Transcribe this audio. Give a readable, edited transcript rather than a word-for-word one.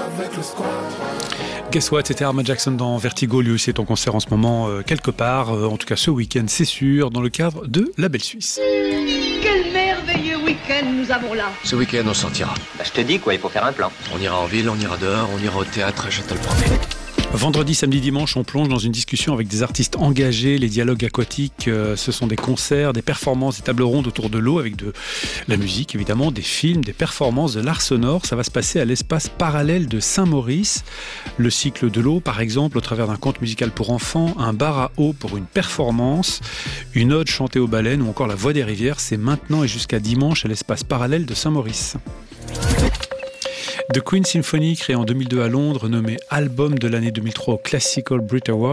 Guess what, c'était Arma Jackson dans Vertigo, lui aussi est en concert en ce moment quelque part, en tout cas ce week-end c'est sûr, dans le cadre de La Belle Suisse. Quel merveilleux week-end nous avons là. Ce week-end on sortira. Bah, je te dis quoi, il faut faire un plan. On ira en ville, on ira dehors, on ira au théâtre, je te le promets. Vendredi, samedi, dimanche, on plonge dans une discussion avec des artistes engagés. Les dialogues aquatiques, ce sont des concerts, des performances, des tables rondes autour de l'eau avec de la musique, évidemment, des films, des performances, de l'art sonore. Ça va se passer à l'espace parallèle de Saint-Maurice. Le cycle de l'eau, par exemple, au travers d'un conte musical pour enfants, un bar à eau pour une performance, une ode chantée aux baleines ou encore la voix des rivières. C'est maintenant et jusqu'à dimanche à l'espace parallèle de Saint-Maurice. The Queen Symphony, créé en 2002 à Londres, nommé album de l'année 2003 au Classical Brit Awards.